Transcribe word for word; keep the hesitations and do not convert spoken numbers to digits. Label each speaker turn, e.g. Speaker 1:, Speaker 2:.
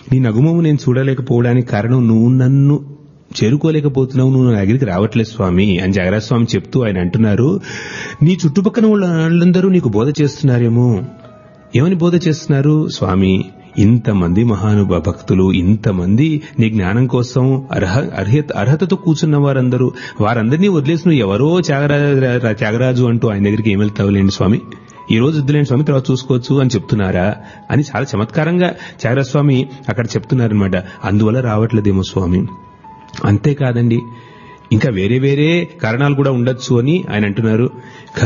Speaker 1: నీ నగుమము నేను చూడలేకపోవడానికి కారణం నువ్వు నన్ను చేరుకోలేకపోతున్నావు, నువ్వు నా దగ్గరికి రావట్లేదు స్వామి అని త్యాగరాజ స్వామి చెప్తూ ఆయన అంటున్నారు, నీ చుట్టుపక్కల వాళ్ళందరూ నీకు బోధ చేస్తున్నారేమో. ఏమని బోధ చేస్తున్నారు? స్వామి, ఇంతమంది మహానుభావ భక్తులు, ఇంతమంది నీ జ్ఞానం కోసం అర్హ అర్హత అర్హతతో కూర్చున్న వారందరూ, వారందరినీ వదిలేసి నువ్వు ఎవరో త్యాగరాజు త్యాగరాజు అంటూ ఆయన దగ్గరికి ఏమి వెళ్తావులేండి స్వామి, ఈ రోజు వద్దులేండి స్వామి, తర్వాత చూసుకోవచ్చు అని చెప్తున్నారా అని చాలా చమత్కారంగా త్యాగరాజ స్వామి అక్కడ చెప్తున్నారనమాట. అందువల్ల రావట్లేదేమో స్వామి. అంతేకాదండి, ఇంకా వేరే వేరే కారణాలు కూడా ఉండొచ్చు అని ఆయన అంటున్నారు.